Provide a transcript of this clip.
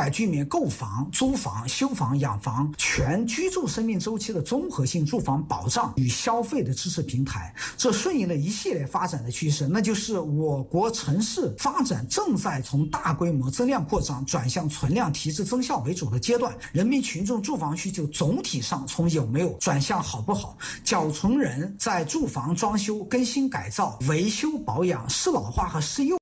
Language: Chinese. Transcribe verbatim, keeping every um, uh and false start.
代居民购房、租房、修房、养房全居住生命周期的综合性住房保障与消费的支持平台。这顺应了一系列发展的趋势，那就是我国城市发展正在从大规模增量扩张转向存量提质增效为主的阶段，人民群众住房需求总体上从有没有转向好不好，缴存人在住房装修、更新改造、维修保养、适老化和适幼